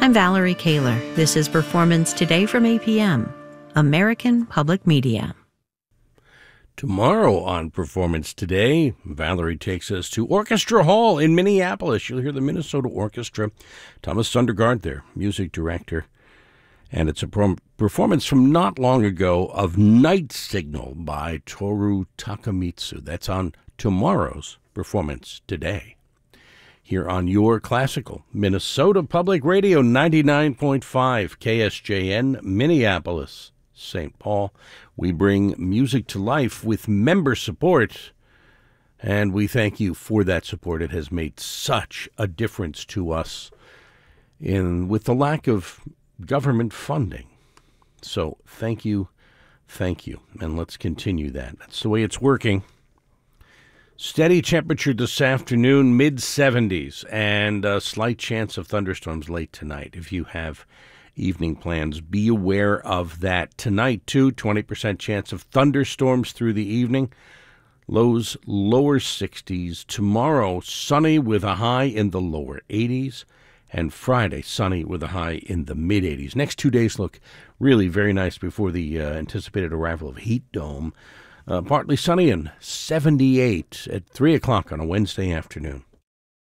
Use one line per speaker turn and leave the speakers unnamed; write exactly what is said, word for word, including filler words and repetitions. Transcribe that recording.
I'm Valerie Kaler. This is Performance Today from A P M, American Public Media.
Tomorrow on Performance Today, Valerie takes us to Orchestra Hall in Minneapolis. You'll hear the Minnesota Orchestra, Thomas Sundergaard, their music director. And it's a pro- performance from not long ago of Night Signal by Toru Takemitsu. That's on tomorrow's Performance Today. Here on your classical Minnesota Public Radio, ninety-nine point five K S J N, Minneapolis, Saint Paul. We bring music to life with member support, and we thank you for that support. It has made such a difference to us in with the lack of government funding. So thank you, thank you, and let's continue that. That's the way it's working. Steady temperature this afternoon, mid seventies, and a slight chance of thunderstorms late tonight. If you have evening plans, be aware of that. Tonight, too, twenty percent chance of thunderstorms through the evening. Lows lower sixties. Tomorrow, sunny with a high in the lower eighties. And Friday, sunny with a high in the mid eighties. Next two days look really very nice before the uh, anticipated arrival of heat dome. Uh, partly sunny and seventy-eight at three o'clock on a Wednesday afternoon.